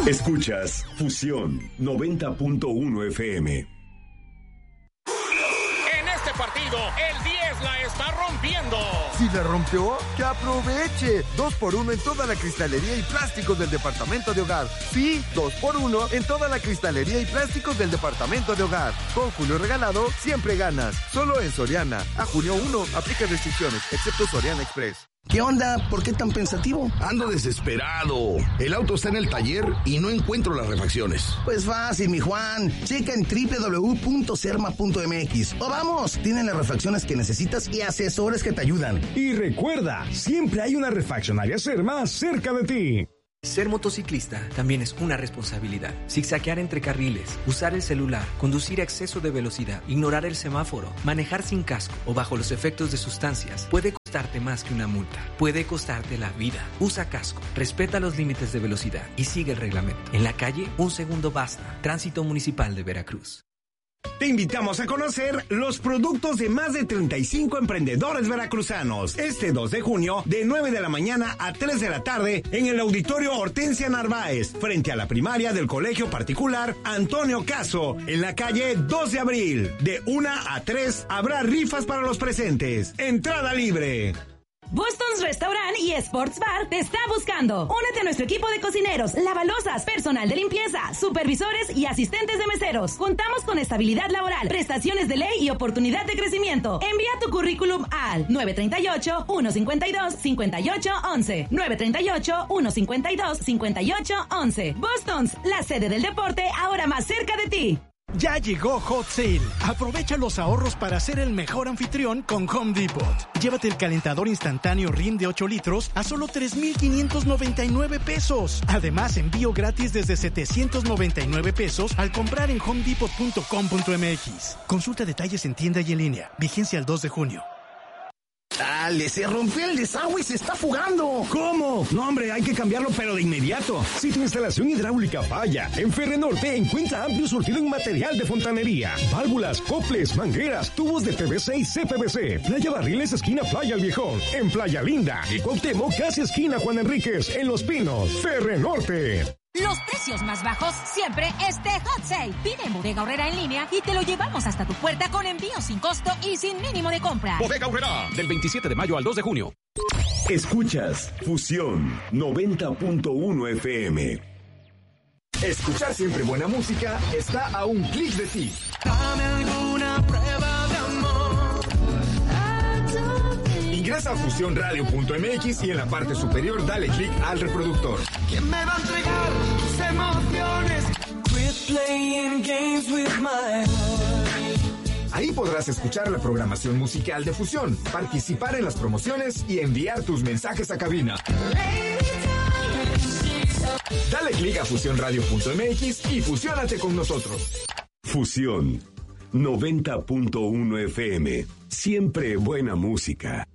Escuchas Fusión 90.1 FM. Partido, el 10 la está rompiendo. Si la rompió, que aproveche. 2x1 en toda la cristalería y plásticos del departamento de hogar. Sí, 2x1 en toda la cristalería y plásticos del departamento de hogar. Con Julio Regalado, siempre ganas. Solo en Soriana. A junio 1, aplica restricciones, excepto Soriana Express. ¿Qué onda? ¿Por qué tan pensativo? Ando desesperado. El auto está en el taller y no encuentro las refacciones. Pues fácil, mi Juan. Checa en www.serma.mx. O vamos, tienen las refacciones que necesitas y asesores que te ayudan. Y recuerda, siempre hay una refaccionaria Serma cerca de ti. Ser motociclista también es una responsabilidad. Zigzaguear entre carriles, usar el celular, conducir a exceso de velocidad, ignorar el semáforo, manejar sin casco o bajo los efectos de sustancias puede costarte más que una multa. Puede costarte la vida. Usa casco, respeta los límites de velocidad y sigue el reglamento. En la calle, un segundo basta. Tránsito Municipal de Veracruz. Te invitamos a conocer los productos de más de 35 emprendedores veracruzanos. Este 2 de junio, de 9 de la mañana a 3 de la tarde, en el Auditorio Hortensia Narváez, frente a la primaria del Colegio Particular Antonio Caso, en la calle 2 de abril. De 1 a 3 habrá rifas para los presentes. Entrada libre. Boston's Restaurant y Sports Bar te está buscando. Únete a nuestro equipo de cocineros, lavalosas, personal de limpieza, supervisores y asistentes de meseros. Contamos con estabilidad laboral, prestaciones de ley y oportunidad de crecimiento. Envía tu currículum al 938-152-5811. 938-152-5811. Boston's, la sede del deporte, ahora más cerca de ti. Ya llegó Hot Sale. Aprovecha los ahorros para ser el mejor anfitrión con Home Depot. Llévate el calentador instantáneo Rin de 8 litros a solo 3,599 pesos. Además, envío gratis desde 799 pesos al comprar en homedepot.com.mx. Consulta detalles en tienda y en línea. Vigencia al 2 de junio. ¡Dale! ¡Se rompió el desagüe y se está fugando! ¿Cómo? No, hombre, hay que cambiarlo, pero de inmediato. Si tu instalación hidráulica falla, en Ferrenorte encuentra amplio surtido en material de fontanería. Válvulas, coples, mangueras, tubos de PVC y CPVC. Playa Barriles, esquina Playa El Viejón. En Playa Linda y Cuauhtémoc, casi esquina Juan Enríquez. En Los Pinos, Ferrenorte. Los precios más bajos siempre Hot Sale. Pide en Bodega Aurrera en línea y te lo llevamos hasta tu puerta con envío sin costo y sin mínimo de compra. Bodega Aurrera, del 27 de mayo al 2 de junio. Escuchas Fusión 90.1 FM. Escuchar siempre buena música está a un clic de ti. Dame alguna prueba de amor. Ingresa a fusionradio.mx y en la parte superior dale clic al reproductor. ¿Quién me va a entregar tus emociones? Quit playing games with my heart. Ahí podrás escuchar la programación musical de Fusión, participar en las promociones y enviar tus mensajes a cabina. Dale clic a fusionradio.mx y fusiónate con nosotros. Fusión 90.1 FM. Siempre buena música.